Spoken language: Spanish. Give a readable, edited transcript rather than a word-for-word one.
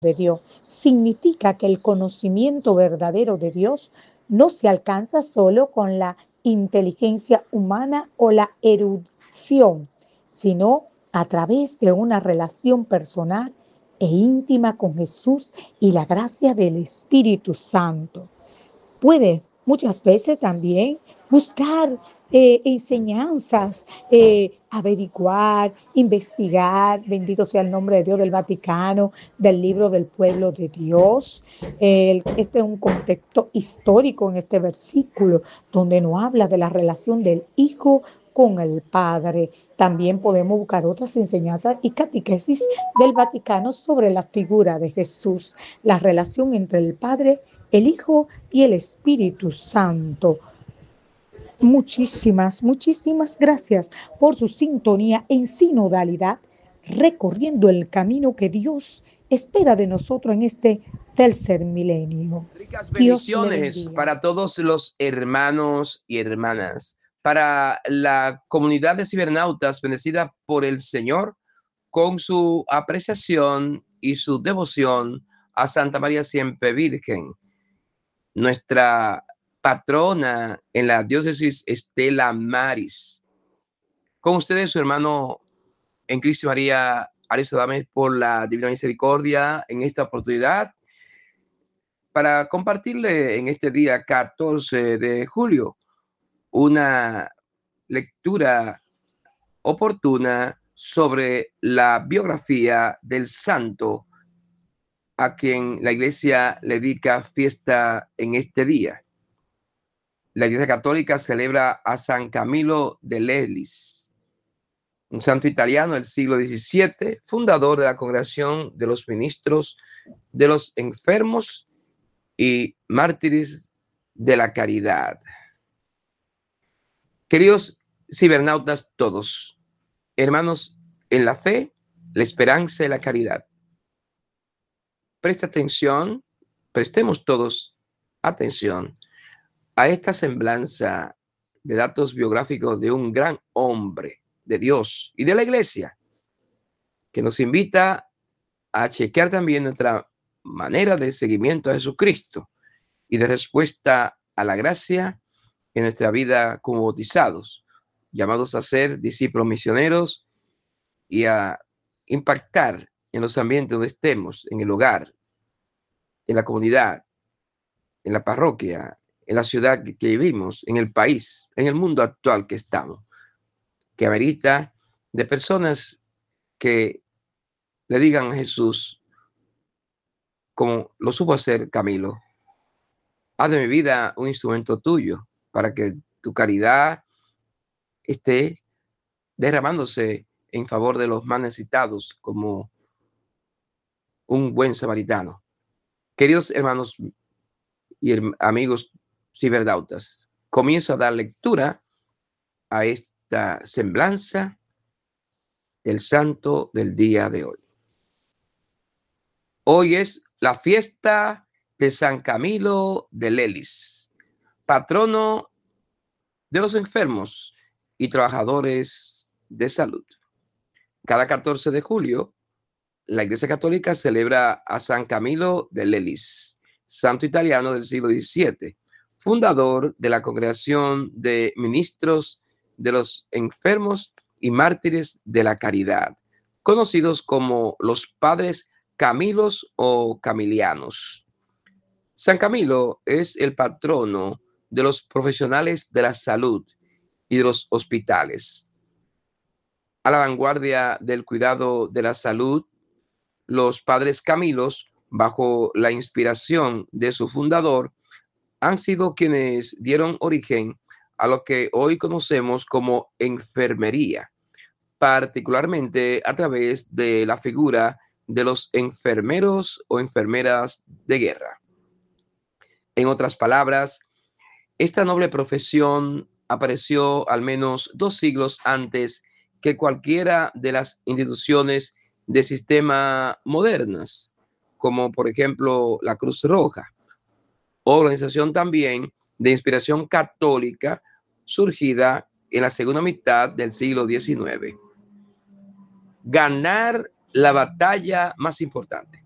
de Dios. Significa que el conocimiento verdadero de Dios no se alcanza solo con la inteligencia humana o la erudición, sino a través de una relación personal e íntima con Jesús y la gracia del Espíritu Santo. Puede muchas veces también buscar enseñanzas, averiguar, investigar, bendito sea el nombre de Dios, del Vaticano, del libro del pueblo de Dios. Este es un contexto histórico en este versículo, donde nos habla de la relación del Hijo con el Padre. También podemos buscar otras enseñanzas y catequesis del Vaticano sobre la figura de Jesús, la relación entre el Padre, el Hijo y el Espíritu Santo. Muchísimas gracias por su sintonía en sinodalidad, recorriendo el camino que Dios espera de nosotros en este tercer milenio. Ricas bendiciones para todos los hermanos y hermanas, para la comunidad de cibernautas bendecida por el Señor con su apreciación y su devoción a Santa María Siempre Virgen, nuestra patrona en la diócesis Estela Maris. Con ustedes su hermano en Cristo María Aristo Dames, por la Divina Misericordia, en esta oportunidad para compartirle en este día 14 de julio una lectura oportuna sobre la biografía del santo a quien la Iglesia le dedica fiesta en este día. La Iglesia Católica celebra a San Camilo de Lelis, un santo italiano del siglo XVII, fundador de la Congregación de los Ministros de los Enfermos y Mártires de la Caridad. Queridos cibernautas todos, hermanos en la fe, la esperanza y la caridad, prestemos todos atención a esta semblanza de datos biográficos de un gran hombre de Dios y de la Iglesia, que nos invita a chequear también nuestra manera de seguimiento a Jesucristo y de respuesta a la gracia en nuestra vida como bautizados, llamados a ser discípulos misioneros y a impactar en los ambientes donde estemos, en el hogar, en la comunidad, en la parroquia, en la ciudad que vivimos, en el país, en el mundo actual que estamos, que amerita de personas que le digan a Jesús, como lo supo hacer Camilo: haz de mi vida un instrumento tuyo, para que tu caridad esté derramándose en favor de los más necesitados, como un buen samaritano. Queridos hermanos y amigos ciberdautas, comienzo a dar lectura a esta semblanza del santo del día de hoy. Hoy es la fiesta de San Camilo de Lelis, patrono de los enfermos y trabajadores de salud. Cada 14 de julio, la Iglesia Católica celebra a San Camilo de Lelis, santo italiano del siglo XVII, fundador de la Congregación de Ministros de los Enfermos y Mártires de la Caridad, conocidos como los Padres Camilos o Camilianos. San Camilo es el patrono de los profesionales de la salud y de los hospitales. A la vanguardia del cuidado de la salud, los padres Camilos, bajo la inspiración de su fundador, han sido quienes dieron origen a lo que hoy conocemos como enfermería, particularmente a través de la figura de los enfermeros o enfermeras de guerra. En otras palabras, esta noble profesión apareció al menos 2 siglos antes que cualquiera de las instituciones de sistema modernas, como por ejemplo la Cruz Roja, organización también de inspiración católica surgida en la segunda mitad del siglo XIX. Ganar la batalla más importante.